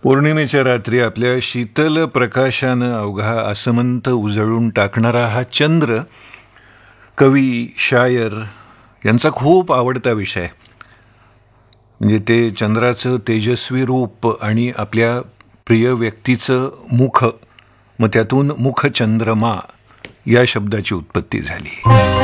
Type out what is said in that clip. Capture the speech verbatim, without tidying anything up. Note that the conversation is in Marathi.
पौर्णिमेच्या रात्री आपल्या शीतल प्रकाशानं अवघा आसमंत उजळून टाकणारा हा चंद्र कवी शायर यांचा खूप आवडता विषय. म्हणजे ते चंद्राचं तेजस्वी रूप आणि आपल्या प्रिय व्यक्तीचं मुख, मग त्यातून मुखचंद्रमा या शब्दाची उत्पत्ती झाली.